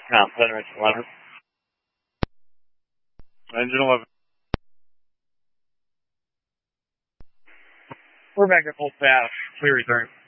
Center 11. Engine 11. We're back at full staff. Clear return.